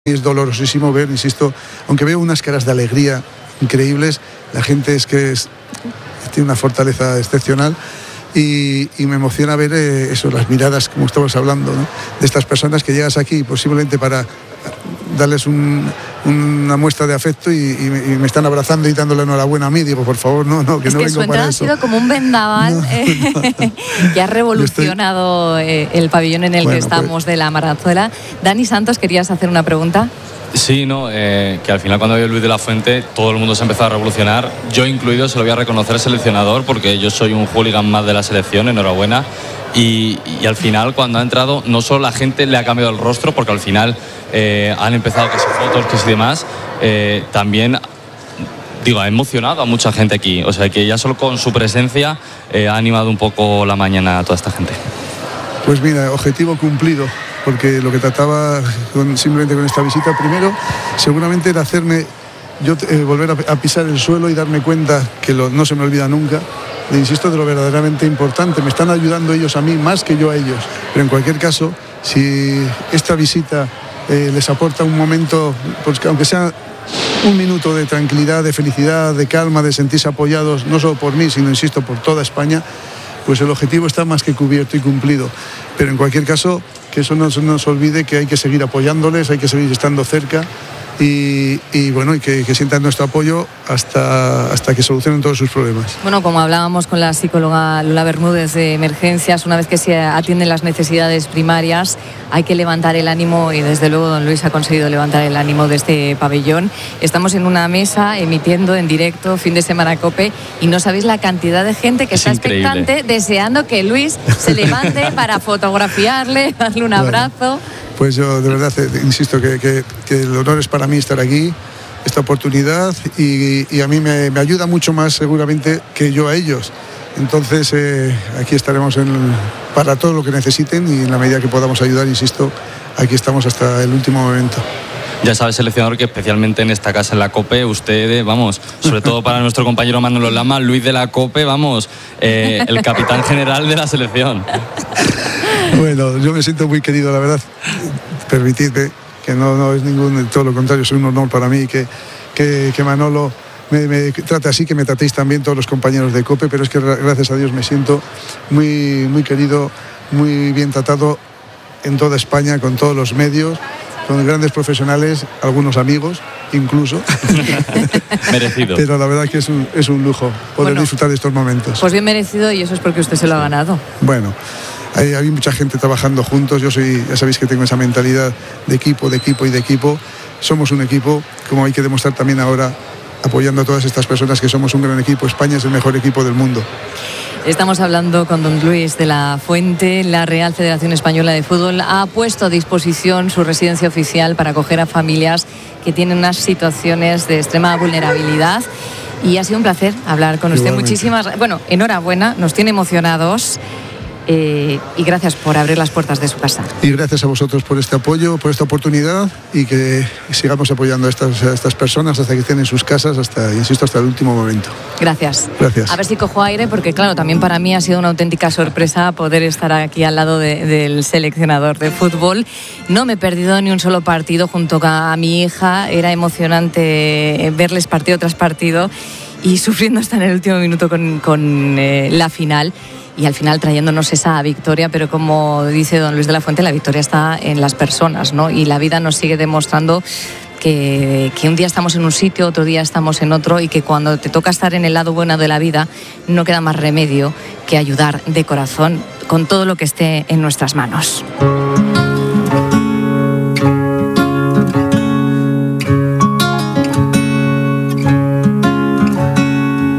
Es dolorosísimo ver, insisto, aunque veo unas caras de alegría increíbles, la gente tiene una fortaleza excepcional y me emociona ver las miradas, como estamos hablando, ¿no?, de estas personas que llegas aquí posiblemente para darles una muestra de afecto y me están abrazando y dándole enhorabuena a mí. Digo, por favor, no, que es no que vengo su para entrada eso. Ha sido como un vendaval que ha revolucionado el pabellón en el que estamos de la Maranzuela. Dani Santos, ¿querías hacer una pregunta? Sí, que al final cuando veo Luis de la Fuente todo el mundo se ha empezado a revolucionar, yo incluido. Se lo voy a reconocer al seleccionador porque yo soy un hooligan más de la selección, enhorabuena. Y al final cuando ha entrado no solo la gente le ha cambiado el rostro, porque al final han empezado que si fotos, que si demás, también ha emocionado a mucha gente aquí, o sea que ya solo con su presencia ha animado un poco la mañana a toda esta gente. Pues mira, objetivo cumplido, porque lo que trataba simplemente con esta visita, primero, seguramente era hacerme volver a pisar el suelo y darme cuenta que no se me olvida nunca, insisto, de lo verdaderamente importante. Me están ayudando ellos a mí más que yo a ellos, pero en cualquier caso, si esta visita les aporta un momento, pues aunque sea un minuto de tranquilidad, de felicidad, de calma, de sentirse apoyados, no solo por mí, sino, insisto, por toda España, pues el objetivo está más que cubierto y cumplido. Pero en cualquier caso, que eso no se nos olvide, que hay que seguir apoyándoles, hay que seguir estando cerca y que sientan nuestro apoyo hasta que solucionen todos sus problemas. Bueno, como hablábamos con la psicóloga Lola Bermúdez de Emergencias, una vez que se atienden las necesidades primarias, hay que levantar el ánimo y desde luego don Luis ha conseguido levantar el ánimo de este pabellón. Estamos en una mesa emitiendo en directo Fin de Semana COPE y no sabéis la cantidad de gente que está expectante, deseando que Luis se levante para fotografiarle, darle un abrazo. Pues yo de verdad insisto que el honor es para mí estar aquí, esta oportunidad, y a mí me ayuda mucho más seguramente que yo a ellos. Entonces aquí estaremos para todo lo que necesiten y en la medida que podamos ayudar, insisto, aquí estamos hasta el último momento. Ya sabes, seleccionador, que especialmente en esta casa, en la COPE, usted, sobre todo para nuestro compañero Manolo Lama, Luis de la COPE, el capitán general de la selección. Bueno, yo me siento muy querido, la verdad. Permitidme que no es todo lo contrario, es un honor para mí que Manolo me trate así, que me tratéis también todos los compañeros de COPE, pero es que gracias a Dios me siento muy, muy querido, muy bien tratado en toda España, con todos los medios, con grandes profesionales, algunos amigos incluso. Merecido. Pero la verdad que es un lujo poder disfrutar de estos momentos. Pues bien merecido, y eso es porque usted se lo ha ganado. Bueno, hay mucha gente trabajando juntos. Ya sabéis que tengo esa mentalidad de equipo. Somos un equipo, como hay que demostrar también ahora, apoyando a todas estas personas, que somos un gran equipo. España es el mejor equipo del mundo. Estamos hablando con don Luis de la Fuente. La Real Federación Española de Fútbol ha puesto a disposición su residencia oficial para acoger a familias que tienen unas situaciones de extrema vulnerabilidad. Y ha sido un placer hablar con usted. Enhorabuena, nos tiene emocionados. Y gracias por abrir las puertas de su casa. Y gracias a vosotros por este apoyo, por esta oportunidad, y que sigamos apoyando a estas personas hasta que estén en sus casas, hasta el último momento. Gracias. Gracias. A ver si cojo aire, porque claro, también para mí ha sido una auténtica sorpresa poder estar aquí al lado del seleccionador de fútbol. No me he perdido ni un solo partido junto a mi hija. Era emocionante verles partido tras partido y sufriendo hasta en el último minuto con la final. Y al final trayéndonos esa victoria, pero como dice don Luis de la Fuente, la victoria está en las personas, ¿no? Y la vida nos sigue demostrando que un día estamos en un sitio, otro día estamos en otro, y que cuando te toca estar en el lado bueno de la vida, no queda más remedio que ayudar de corazón con todo lo que esté en nuestras manos.